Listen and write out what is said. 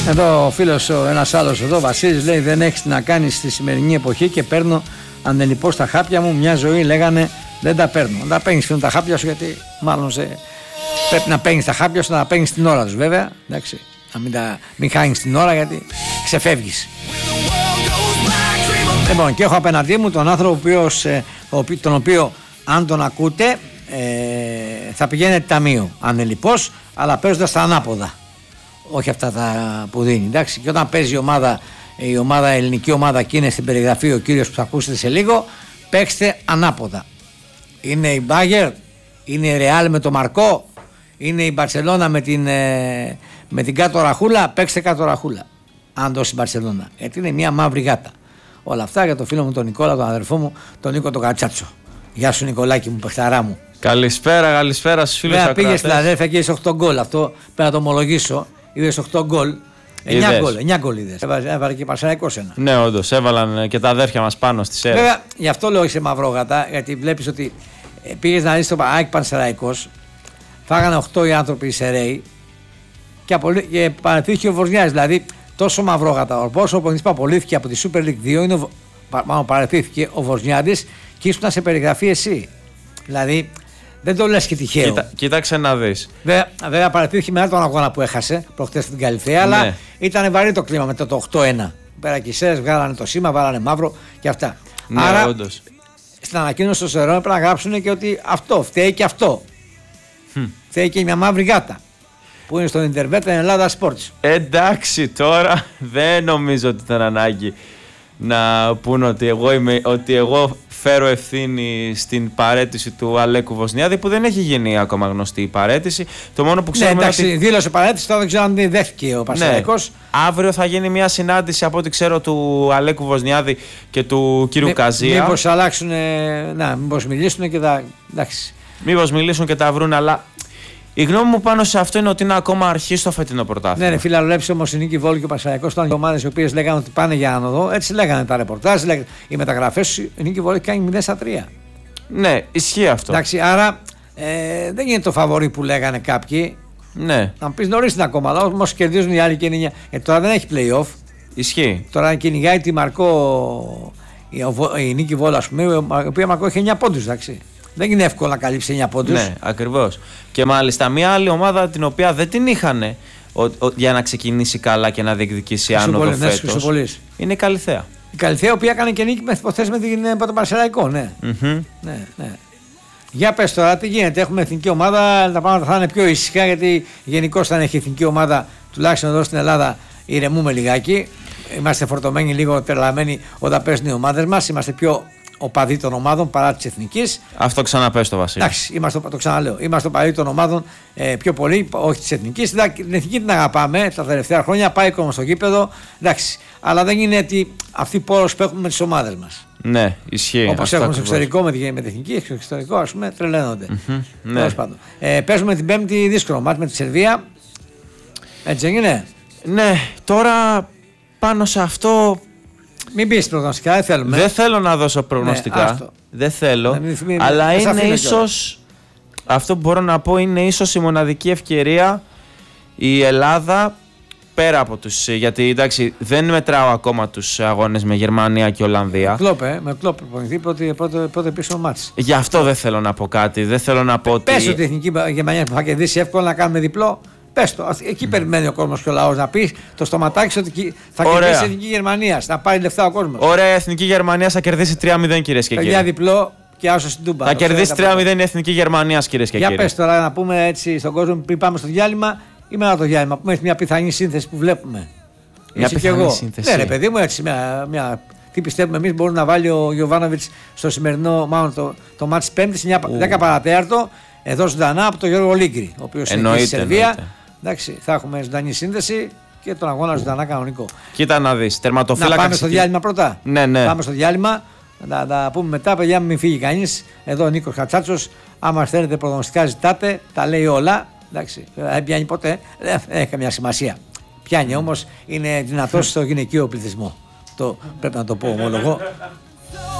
Εδώ ο φίλος ένας άλλος εδώ, Βασίλης, λέει: δεν έχεις τι να κάνεις στη σημερινή εποχή και παίρνω ανελιπώς τα χάπια μου. Μια ζωή λέγανε δεν τα παίρνω. Δεν τα παίρνεις φίλο τα χάπια σου, γιατί μάλλον πρέπει να παίρνεις τα χάπια σου, να τα παίρνεις την ώρα τους βέβαια. Εντάξει, να μην χάνεις την ώρα γιατί ξεφεύγεις. Λοιπόν, και έχω απέναντί μου τον άνθρωπο τον οποίο αν τον ακούτε θα πηγαίνετε ταμείο ανελιπώς, αλλά παίζοντας τα ανάποδα. Όχι αυτά τα που δίνει, εντάξει. Και όταν παίζει η ελληνική ομάδα και είναι στην περιγραφή ο κύριος που θα ακούσετε σε λίγο, παίξτε ανάποδα. Είναι η Μπάγερ, είναι η Ρεάλ με το Μαρκό, είναι η Μπαρσελόνα με την κάτω ραχούλα, παίξτε κάτω ραχούλα. Αν δώσει η Μπαρσελόνα. Γιατί είναι μια μαύρη γάτα. Όλα αυτά για τον φίλο μου τον Νικόλα, τον αδερφό μου, τον Νίκο τον Κατσάτσο. Γεια σου Νικολάκη μου, παιχταρά μου. Καλησπέρα στους φίλους ακροατές. Πήγε στην αδέρφια και είσαι 8 γκολ. Αυτό πρέπει να το ομολογήσω. Είδες 8 γκολ. 9 γκολ είδες. Έβαλε και Πανσεραϊκός ένα. Ναι, όντως, έβαλαν και τα αδέρφια μας πάνω στη σέρες. Βέβαια, γι' αυτό λέω είσαι μαυρόγατα, γιατί βλέπεις ότι πήγες να δεις το ΑΕΚ Πανσεραϊκός, φάγανε 8 οι άνθρωποι οι Σεραίοι και παρατήθηκε ο Βορνιάς. Δηλαδή, τόσο μαυρόγατα. Όσο ο πονητής που απολύθηκε από τη Super League 2, μάλλον παρατήθηκε ο Βορνιάδης και ήσουν σε περιγραφή εσύ. Δηλαδή, δεν το λες και τυχαίο. Κοίταξε να δεις. Βέβαια παρατήθηκε μετά τον αγώνα που έχασε προχτές στην Καλυθέα, ναι. Αλλά ήταν βαρύ το κλίμα μετά το 8-1. Πέρα και οι Σέρες βγάλανε το σήμα, βάλανε μαύρο και αυτά. Ναι, άρα, όντως. στην ανακοίνωση των Σερών πρέπει να γράψουν και ότι αυτό φταίει και αυτό. Φταίει και μια μαύρη γάτα που είναι στο Ιντερβέτ Ελλάδα Sports. Εντάξει, τώρα δεν νομίζω ότι ήταν ανάγκη να πούνε ότι εγώ φέρω ευθύνη στην παραίτηση του Αλέκου Βοσνιάδη, που δεν έχει γίνει ακόμα γνωστή η παραίτηση. Το μόνο που ξέρουμε. Ναι, εντάξει, δήλωσε παραίτηση, τώρα δεν ξέρω αν την δέχτηκε ο Πανσεραϊκός. Ναι. Αύριο θα γίνει μια συνάντηση από ό,τι ξέρω του Αλέκου Βοσνιάδη και του κύριου Καζία. Μήπως αλλάξουν, μήπως μιλήσουν και τα. Εντάξει. Μήπως μιλήσουν και τα βρουν, αλλά. Η γνώμη μου πάνω σε αυτό είναι ότι είναι ακόμα αρχή στο φετινό πρωτάθλημα. Ναι, ρε φίλε, βλέπει όμως η Νίκη Βόλου και ο Πανσεραϊκός ήταν οι ομάδες οι οποίες λέγανε ότι πάνε για άνοδο. Έτσι λέγανε τα ρεπορτάζ, οι μεταγραφές. Η Νίκη Βόλου κάνει 0-3. Ναι, ισχύει αυτό. Εντάξει, άρα δεν είναι το φαβορί που λέγανε κάποιοι. Ναι. Να πει νωρίς είναι ακόμα, αλλά όμως κερδίζουν οι άλλοι και είναι. Τώρα δεν έχει playoff. Ισχύει. Τώρα κυνηγάει τη Μαρκό η Νίκη Βόλου, α πούμε, η οποία Μαρκό έχει 9 πόντους, εντάξει. Δεν είναι εύκολο να καλύψει 9 πόντους. Ναι, ακριβώς. Και μάλιστα μια άλλη ομάδα την οποία δεν την είχαν για να ξεκινήσει καλά και να διεκδικήσει άνοδο φέτος είναι η Καλυθέα. Η Καλυθέα, η οποία έκανε και νίκη με τον Πανσεραϊκό, ναι. Ναι. Για πες τώρα τι γίνεται. Έχουμε εθνική ομάδα, τα πράγματα θα είναι πιο ήσυχα, γιατί γενικώς θα έχει εθνική ομάδα, τουλάχιστον εδώ στην Ελλάδα, ηρεμούμε λιγάκι. Είμαστε φορτωμένοι, λίγο τρελαμένοι όταν παίζουν οι ομάδες μας. Είμαστε πιο οπαδοί των ομάδων παρά της εθνικής. Αυτό ξαναπες το Βασίλη. Εντάξει, το ξαναλέω. Είμαστε οπαδοί των ομάδων πιο πολύ, όχι της εθνικής. Την εθνική την αγαπάμε τα τελευταία χρόνια, πάει ακόμα στο γήπεδο. Εντάξει, αλλά δεν είναι αυτή η πόρος που έχουμε με τις ομάδες μας. Ναι, ισχύει. Όπως έχουμε στο εξωτερικό με την εθνική, στο εξωτερικό ας πούμε τρελαίνονται. Ναι. Παίζουμε την Πέμπτη δύσκολο μάτς με τη Σερβία. Έτσι δεν είναι? Ναι, τώρα πάνω σε αυτό. Μην πεις προγνωστικά, δεν θέλουμε. Δεν θέλω να δώσω προγνωστικά. Δεν θέλω. Αλλά είναι ίσως. Αυτό που μπορώ να πω είναι ίσως η μοναδική ευκαιρία η Ελλάδα πέρα από τους. Γιατί εντάξει, δεν μετράω ακόμα τους αγώνες με Γερμανία και Ολλανδία. Με κλόπ προπονηθεί πρώτο πίσω μάτς. Γι' αυτό δεν θέλω να πω κάτι. Δεν θέλω να πω ότι. Πες ότι η εθνική Γερμανία που θα κερδίσει εύκολα να κάνουμε διπλό. Πες το, εκεί περιμένει ο κόσμος και ο λαός να πει το στοματάκι ότι θα κερδίσει η εθνική Γερμανία, να πάρει λεφτά ο κόσμος. Ωραία, η εθνική Γερμανία θα κερδίσει 3-0, κυρίες και κύριοι. Παιδιά, διπλό και άσο στην Τούμπα. Θα κερδίσει 3-0 η εθνική Γερμανία, κυρίες και κύριοι. Για πες τώρα να πούμε έτσι στον κόσμο πριν πάμε στο διάλειμμα ή μετά το διάλειμμα. Πούμε μια πιθανή σύνθεση που βλέπουμε. Μια πιθανή σύνθεση. Ναι, ρε παιδί μου, έτσι τι πιστεύουμε εμείς μπορεί να βάλει ο Γιοβάνοβιτς στο σημερινό, μάλλον το μάτς Πέμπτης 10 παρατέταρτο εδώ ζωντανά από τον Γιώργο Λίγκρη, ο οποίος είναι στη Σερβία. Εντάξει, θα έχουμε ζωντανή σύνδεση και τον αγώνα ζωντανά κανονικό. Κοίτα να δεις, τερματοφύλακα. Να πάμε στο διάλειμμα πρώτα. Ναι. Πάμε στο διάλειμμα. Να τα πούμε μετά, παιδιά, μην φύγει κανείς. Εδώ ο Νίκος Κατσάτσος. Άμα θέλετε προγνωστικά, ζητάτε, τα λέει όλα. Εντάξει, δεν πιάνει ποτέ, δεν έχει καμιά σημασία. Πιάνει όμως, είναι δυνατός στο γυναικείο πληθυσμό. Πρέπει να το πω ομολογώ.